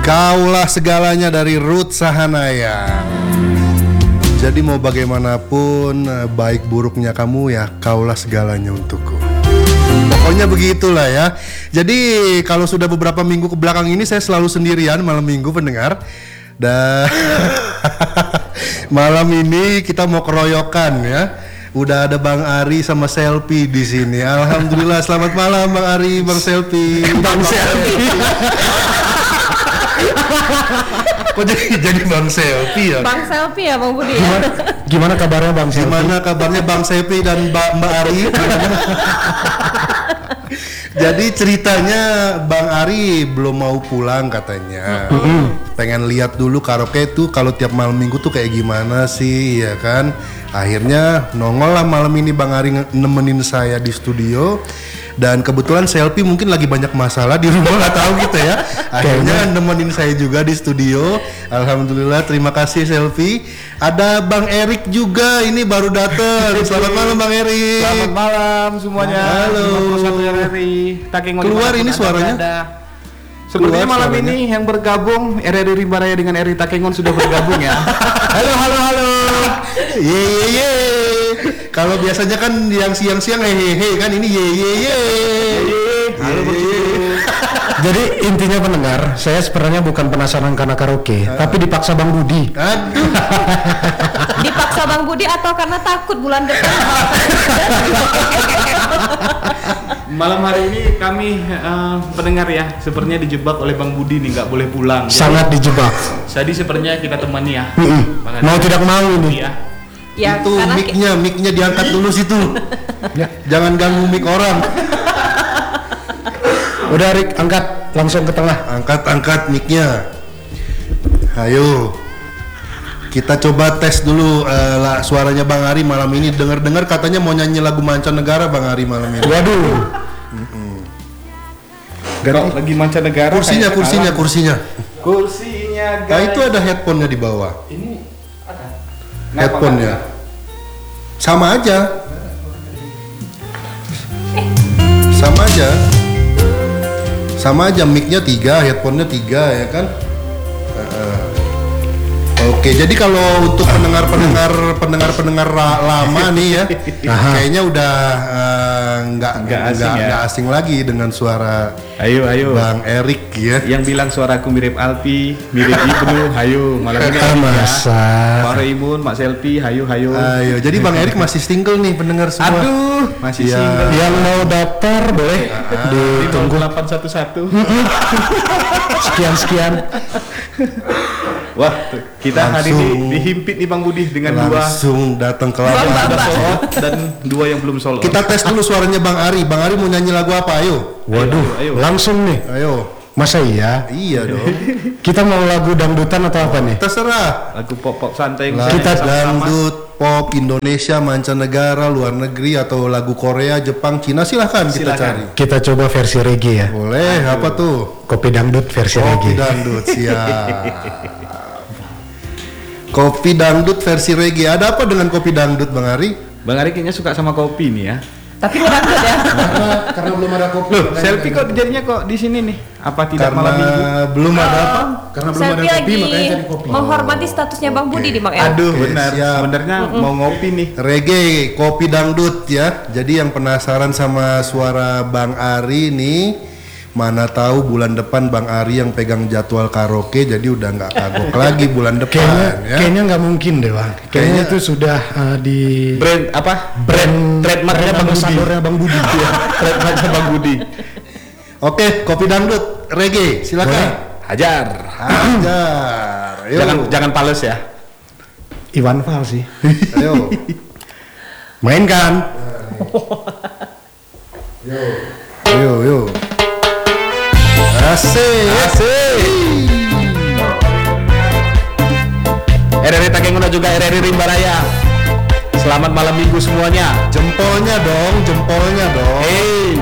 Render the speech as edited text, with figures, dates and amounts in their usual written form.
Kaulah segalanya dari Ruth Sahanaya. Jadi mau bagaimanapun baik buruknya kamu ya, kaulah segalanya untukku. Pokoknya begitulah ya. Jadi kalau sudah beberapa minggu ke belakang ini saya selalu sendirian malam minggu pendengar. Dan malam ini kita mau keroyokan ya. Udah ada Bang Ari sama Selfie di sini. Alhamdulillah, selamat malam Bang Ari, Bang Selfie. Bang Selfie. Kok jadi Bang Selfie ya? Bang Selfie ya Bang Budi. Gimana kabarnya Bang Selfie? Gimana kabarnya Bang Selfie dan Mbak Ari? Jadi ceritanya Bang Ari belum mau pulang katanya. Pengen lihat dulu karaoke tuh kalau tiap malam minggu tuh kayak gimana sih, ya kan? Akhirnya nongol lah malam ini Bang Ari nemenin saya di studio. Dan kebetulan Selfie mungkin lagi banyak masalah di rumah, nggak tahu gitu ya. Akhirnya nemenin saya juga di studio. Alhamdulillah, terima kasih Selfie. Ada Bang Erik juga, ini baru datang. Selamat malam Bang Erik. Selamat malam semuanya. Halo. 51 RRI. Keluar ini suaranya. Sepertinya malam suaranya. ini yang bergabung RRI Rimba Raya dengan RRI Takengon sudah bergabung ya. Halo. Ye. Kalau biasanya kan yang siang-siang hehehe kan, ini ye. Halo Jadi intinya pendengar, saya sebenarnya bukan penasaran karena karaoke, tapi dipaksa Bang Budi. Aduh. Dipaksa Bang Budi atau karena takut bulan depan? Malam hari ini kami pendengar ya, sepertinya dijebak oleh Bang Budi nih, nggak boleh pulang. Sangat dijebak. Jadi sepertinya kita temani ya. Mau tidak mau ini. Ya. Ya, Itu karena mic-nya diangkat dulu situ. Ya. Jangan ganggu mic orang. Udah Rik, angkat langsung ke tengah. Angkat mic-nya. Ayo. Kita coba tes dulu suaranya Bang Ari malam ini. Dengar-dengar katanya mau nyanyi lagu mancanegara Bang Ari malam ini. Waduh. Kalau lagi mancanegara. Kursinya. Kursinya. Nah, itu ada headphone-nya di bawah. Ini ada. Headphone-nya. Sama aja. Sama aja mic-nya 3, headphone-nya 3 ya kan? Oke, jadi kalau untuk pendengar lama nih ya, kayaknya udah nggak asing lagi dengan suara Ayo. Bang Erik ya. Yang bilang suaraku mirip Alpi, mirip Ibnu, hayo malam ini. Masa. Pak Imun, Mak Selfie, hayo. Ayo, jadi Bang Erik masih single nih pendengar semua. Aduh, masih Ya. single. Yang mau daftar boleh Ditunggu 811. sekian. Wah, kita hari Langsung. ini dihimpit nih Bang Budi dengan dua Langsung datang ke yang lama. sudah sold out dan dua yang belum sold out. Kita tes dulu suaranya Bang Ari. Bang Ari mau nyanyi lagu apa? Ayo. Waduh, Ayo. langsung nih. Ayo. Masa iya? Iya dong. Kita mau lagu dangdutan atau apa nih? Terserah. Lagu pop santai yang Lagu bisa sama-sama. dangdut, pop, Indonesia, mancanegara, luar negeri atau lagu Korea, Jepang, Cina silahkan kita Silakan. cari. Kita coba versi reggae ya. Boleh. Apa tuh? Kopi dangdut versi Kopi reggae. dangdut siap. Kopi dangdut versi reggae. Ada apa dengan kopi dangdut Bang Ari? Bang Ari kayaknya suka sama kopi nih ya. tapi dangdut ya. Karena belum ada kopi. Loh, Selfie kok jadinya kok di sini nih? Apa tidak Karena malam minggu? belum ada apa? Karena belum ada Selfie kopi lagi makanya cari kopi. menghormati statusnya Bang Budi di Bang El. Aduh, Oke, benar. siap. Sebenarnya mau ngopi nih. Reggae, kopi dangdut ya. Jadi yang penasaran sama suara Bang Ari nih, mana tahu bulan depan Bang Ari yang pegang jadwal karaoke, jadi udah nggak kagok lagi bulan depan ya. Kayaknya nggak mungkin deh Bang. Kayaknya itu sudah di Brand apa? Trademarknya Bang Budi. ambasadornya Bang Budi. Iya, trademarknya Bang Budi. Oke, kopi dangdut, reggae, silakan. Hajar. Hajar. Ayo. Jangan pales ya. Iwan Fals sih. Ayo. Mainkan. Yo. Asik. RRI Takengon juga RRI Rimba Raya. Selamat malam minggu semuanya. Jempolnya dong. Hey.